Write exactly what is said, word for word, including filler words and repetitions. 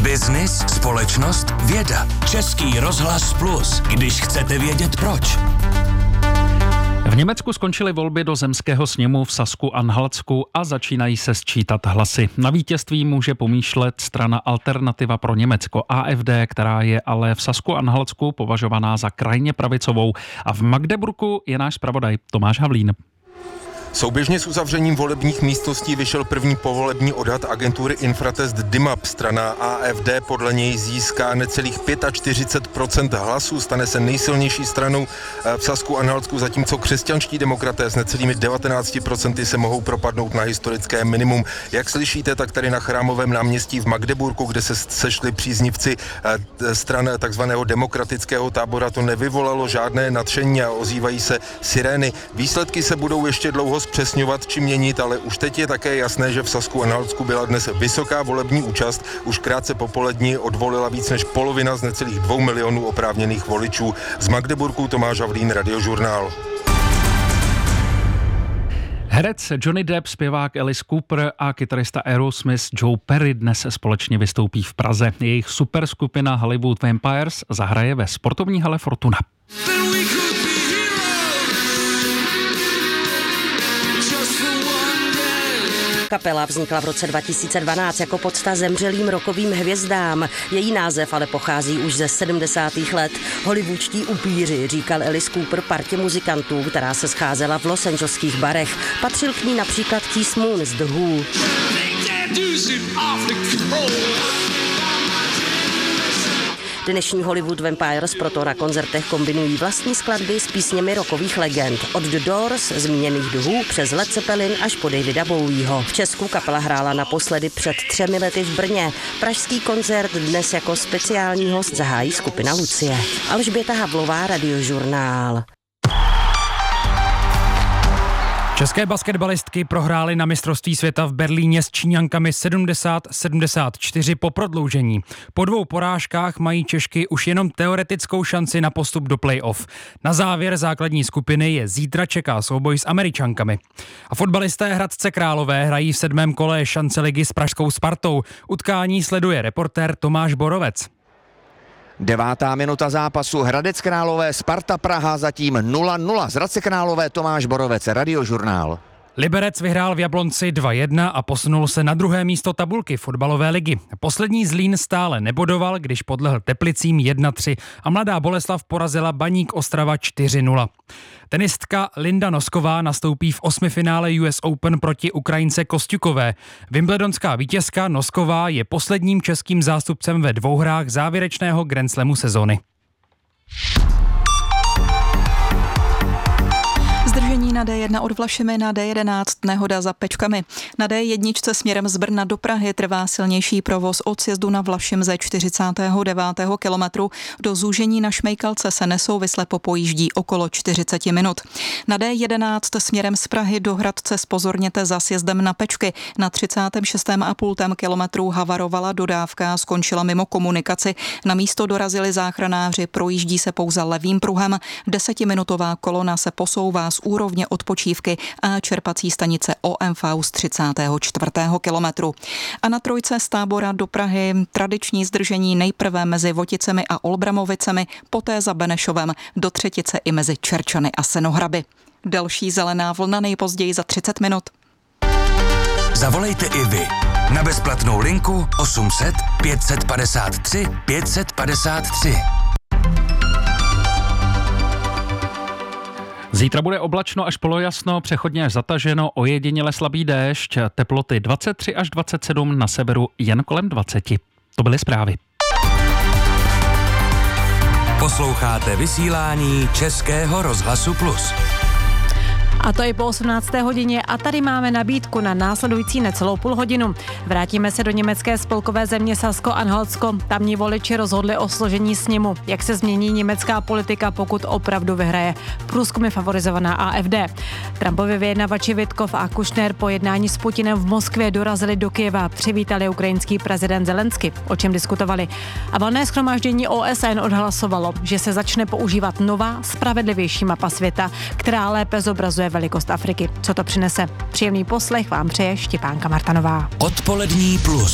Biznis, společnost, věda. Český rozhlas Plus, když chcete vědět proč. V Německu skončily volby do zemského sněmu v Sasku-Anhaltsku a začínají se sčítat hlasy. Na vítězství může pomýšlet strana Alternativa pro Německo A F D, která je ale v Sasku-Anhaltsku považovaná za krajně pravicovou. A v Magdeburku je náš zpravodaj Tomáš Havlín. Souběžně s uzavřením volebních místností vyšel první povolební odhad agentury Infratest Dimap. Strana A F D podle něj získá necelých čtyřicet pět procent hlasů, stane se nejsilnější stranou v Sasku-Anhaltsku, zatímco křesťanští demokraté s necelými devatenácti procenty se mohou propadnout na historické minimum. Jak slyšíte, tak tady na Chrámovém náměstí v Magdeburku, kde se sešli příznivci stran takzvaného demokratického tábora, to nevyvolalo žádné nadšení a ozývají se sirény. Výsledky se budou ještě dlouho zpřesňovat či měnit, ale už teď je také jasné, že v Sasku-Anhaltsku byla dnes vysoká volební účast. Už krátce po poledni odvolila víc než polovina z necelých dvou milionů oprávněných voličů. Z Magdeburku Tomáš Havlín, Radiožurnál. Herec Johnny Depp, zpěvák Alice Cooper a kytarista Aerosmith Joe Perry dnes společně vystoupí v Praze. Jejich superskupina Hollywood Vampires zahraje ve sportovní hale Fortuna. Kapela vznikla v roce dva tisíce dvanáct jako pocta zemřelým rockovým hvězdám. Její název ale pochází už ze sedmdesátých let. Hollywoodští upíři, říkal Alice Cooper partě muzikantů, která se scházela v Los Angeleských barech. Patřil k ní například Keith Moon z The Who. Dnešní Hollywood Vampires proto na koncertech kombinují vlastní skladby s písněmi rockových legend. Od The Doors, zmíněných The Who, přes Led Zeppelin až po Davida Bowieho. V Česku kapela hrála naposledy před třemi lety v Brně. Pražský koncert dnes jako speciální host zahájí skupina Lucie. Alžběta Havlová, Radiožurnál. České basketbalistky prohrály na mistrovství světa v Berlíně s Číňankami sedmdesát sedmdesát čtyři po prodloužení. Po dvou porážkách mají Češky už jenom teoretickou šanci na postup do play-off. Na závěr základní skupiny je zítra čeká souboj s Američankami. A fotbalisté Hradce Králové hrají v sedmém kole šance ligy s pražskou Spartou. Utkání sleduje reportér Tomáš Borovec. Devátá minuta zápasu, Hradec Králové, Sparta Praha, zatím nula nula. Z Hradce Králové Tomáš Borovec, Radiožurnál. Liberec vyhrál v Jablonci dva jedna a posunul se na druhé místo tabulky fotbalové ligy. Poslední Zlín stále nebodoval, když podlehl Teplicím jedna tři a Mladá Boleslav porazila Baník Ostrava čtyři nula. Tenistka Linda Nosková nastoupí v osmifinále U S Open proti Ukrajince Kosťukové. Wimbledonská vítězka Nosková je posledním českým zástupcem ve dvou hrách závěrečného Grand Slamu sezóny. Zdržení na D jedna od Vlašimi, na D jedenáct nehoda za Pečkami. Na D jedna směrem z Brna do Prahy trvá silnější provoz od sjezdu na Vlašim ze čtyřicátého devátého kilometru. Do zúžení na Šmejkalce se nesouvisle popojíždí okolo čtyřicet minut. Na D jedenáct směrem z Prahy do Hradce zpozorněte za sjezdem na Pečky. Na třicátém šestém a půl kilometru havarovala dodávka a skončila mimo komunikaci. Na místo dorazili záchranáři, projíždí se pouze levým pruhem. Desetiminutová kolona se posouvá z úrovně odpočívky a čerpací stanice O M V z třicátého čtvrtého kilometru. A na trojce z Tábora do Prahy tradiční zdržení nejprve mezi Voticemi a Olbramovicemi, poté za Benešovem, do třetice i mezi Čerčany a Senohraby. Další zelená vlna nejpozději za třicet minut. Zavolejte i vy na bezplatnou linku osm set pět set padesát tři pět set padesát tři. Zítra bude oblačno až polojasno, přechodně až zataženo, ojediněle slabý déšť, teploty dvacet tři až dvacet sedm, na severu jen kolem dvacet. To byly zprávy. Posloucháte vysílání Českého rozhlasu Plus. A to i po osmnácté hodině a tady máme nabídku na následující necelou půl hodinu. Vrátíme se do německé spolkové země Sasko-Anhaltsko. Tamní voliči rozhodli o složení sněmu. Jak se změní německá politika, pokud opravdu vyhraje průzkumy favorizovaná A F D. Trumpovi vyjednavači Witkov a Kushner po jednání s Putinem v Moskvě dorazili do Kyjeva. Přivítali ukrajinský prezident Zelensky, o čem diskutovali. A valné shromáždění O S N odhlasovalo, že se začne používat nová, spravedlivější mapa světa, která lépe zobrazuje velikost Afriky. Co to přinese? Příjemný poslech vám přeje Štěpánka Martanová. Odpolední plus.